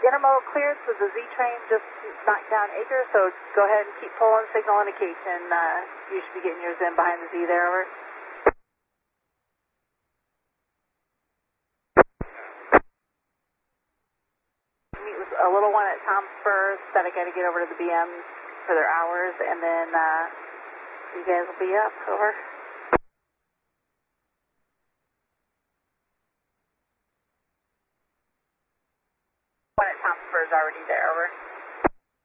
intermodal clearance with the Z train just knocked down Acre, so go ahead and keep pulling signal indication. You should be getting yours in behind the Z there, over. Meet with a little one at Tom Spur, said I got to get over to the BMs for their hours, and then you guys will be up, over. One at Tom Spur is already there, over.